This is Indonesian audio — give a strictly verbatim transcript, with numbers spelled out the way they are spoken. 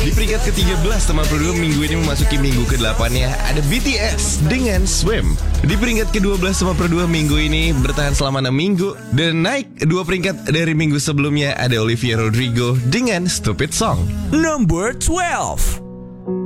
Di peringkat ke-tiga belas teman produk minggu ini memasuki minggu ke-delapan ya, ada B T S dengan Swim. Di peringkat ke-dua belas teman produk minggu ini bertahan selama enam minggu dan naik dua peringkat dari minggu sebelumnya, ada Olivia Rodrigo dengan Stupid Song. Number twelve.